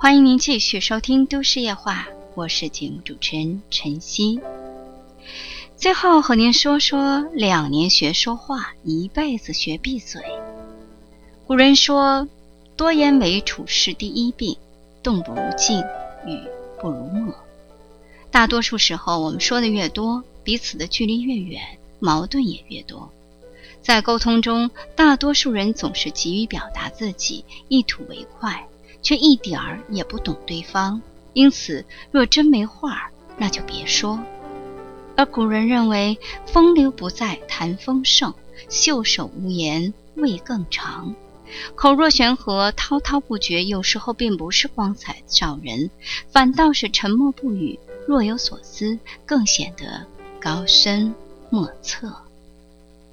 欢迎您继续收听都市夜话，我是节目主持人晨曦。最后和您说说2年学说话，一辈子学闭嘴。古人说，多言为处事第一病，动不如静，语不如默。大多数时候，我们说的越多，彼此的距离越远，矛盾也越多。在沟通中，大多数人总是急于表达自己，一吐为快，却一点儿也不懂对方，因此若真没话，那就别说。而古人认为，风流不在谈风盛，袖手无言味更长。口若悬河，滔滔不绝，有时候并不是光彩照人，反倒是沉默不语，若有所思，更显得高深莫测。